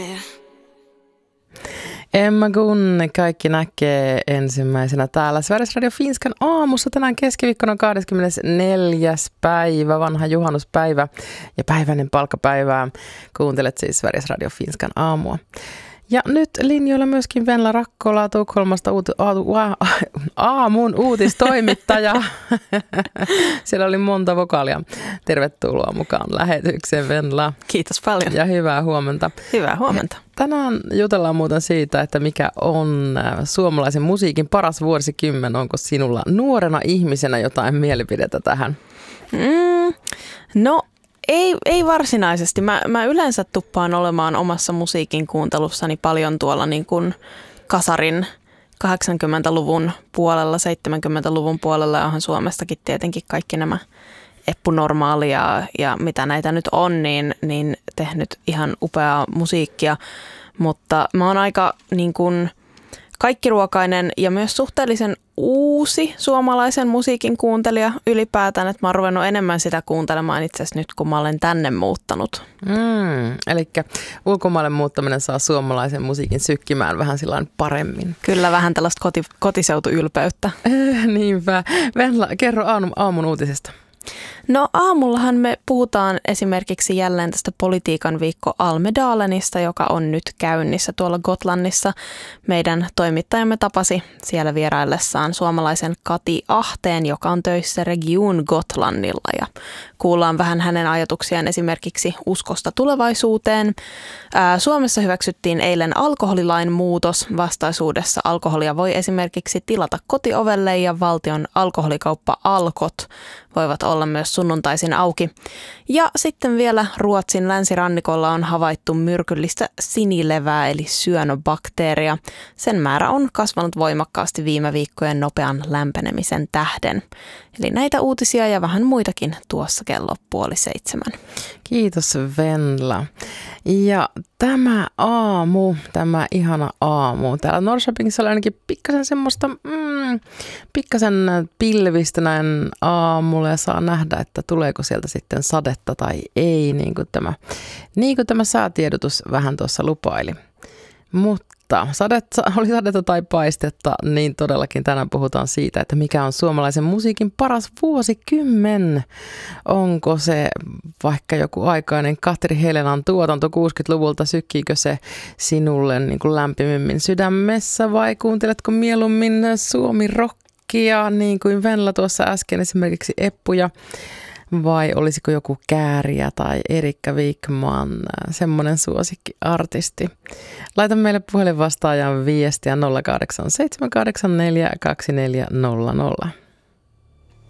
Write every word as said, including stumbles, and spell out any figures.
Emma Gunne, kaikki näkee ensimmäisenä täällä Sveriges Radio Finskan aamussa. Tänään keskiviikkona kahdeskymmenesneljäs päivä, vanha juhannuspäivä ja päiväinen palkkapäivää. Kuuntelet siis Sveriges Radio Finskan aamua. Ja nyt linjoilla myöskin Venla Rakkola Tukholmasta uuti, aatu, a, aamun uutistoimittaja. Siellä oli monta vokaalia. Tervetuloa mukaan lähetykseen, Venla. Kiitos paljon. Ja hyvää huomenta. Hyvää huomenta. Tänään jutellaan muuten siitä, että mikä on suomalaisen musiikin paras vuosikymmen. Onko sinulla nuorena ihmisenä jotain mielipidettä tähän? Mm, no ei, ei varsinaisesti. Mä, mä yleensä tuppaan olemaan omassa musiikin kuuntelussani paljon tuolla niin kuin kasarin kahdeksankymmentäluvun puolella, seitsemänkymmentäluvun puolella ja onhan Suomestakin tietenkin kaikki nämä Eppu Normaali ja, ja mitä näitä nyt on, niin, niin tehnyt ihan upeaa musiikkia. Mutta mä oon aika niin kuin kaikkiruokainen ja myös suhteellisen uusi suomalaisen musiikin kuuntelija ylipäätään, että mä oon ruvennut enemmän sitä kuuntelemaan itse asiassa nyt, kun mä olen tänne muuttanut. Mm, eli ulkomaille muuttaminen saa suomalaisen musiikin sykkimään vähän sillain paremmin. Kyllä, vähän tällaista koti, kotiseutuylpeyttä. Äh, niinpä. Venla, kerro aamun uutisesta. No aamullahan me puhutaan esimerkiksi jälleen tästä politiikan viikko Almedalenista, joka on nyt käynnissä tuolla Gotlannissa. Meidän toimittajamme tapasi siellä vieraillessaan suomalaisen Kati Ahteen, joka on töissä Region Gotlannilla. Ja kuullaan vähän hänen ajatuksiaan esimerkiksi uskosta tulevaisuuteen. Ää, Suomessa hyväksyttiin eilen alkoholilain muutos. Vastaisuudessa alkoholia voi esimerkiksi tilata kotiovelle ja valtion alkoholikauppa Alkot voivat olla myös sunnuntaisin auki. Ja sitten vielä Ruotsin länsirannikolla on havaittu myrkyllistä sinilevää eli syönobakteeria. Sen määrä on kasvanut voimakkaasti viime viikkojen nopean lämpenemisen tähden. Eli näitä uutisia ja vähän muitakin tuossa kello puoli seitsemän. Kiitos Venla. Ja tämä aamu, tämä ihana aamu. Täällä Norrköpingissa oli ainakin pikkasen semmoista, mm, pikkasen pilvistä näin aamulla ja saa nähdä, että tuleeko sieltä sitten sadetta tai ei, niin kuin tämä, niin kuin tämä säätiedotus vähän tuossa lupaili. Mutta sadetta, oli sadetta tai paistetta, niin todellakin tänään puhutaan siitä, että mikä on suomalaisen musiikin paras vuosikymmen. Onko se vaikka joku aikainen Katri Helenan tuotanto kuusikymmentäluvulta, sykkiikö se sinulle niin kuin lämpimimmin sydämessä vai kuunteletko mieluummin suomi-rockia, niin kuin Venla tuossa äsken esimerkiksi Eppuja? Vai olisiko joku Kääriä tai Erikka Wikman, semmoinen suosikkiartisti? Laita meille puhelinvastaajan viestiä nolla kahdeksan seitsemän kahdeksan neljä kaksi neljä nolla nolla.